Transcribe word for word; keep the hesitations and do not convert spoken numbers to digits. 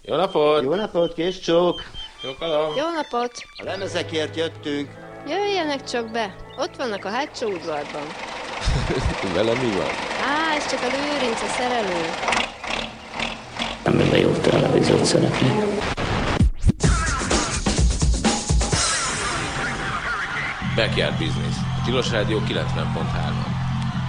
Jó napot! Jó napot, kés csók! Jókalom! Jó napot! A lemezekért jöttünk. Jöjjenek csak be, ott vannak a hátsó udvarban. Vele mi van? Á, ez csak a Lőrinc, a szerelő. Amiben jó televíziót szeretnék. Backyard Business. A Tilos Rádió kilencven pont három.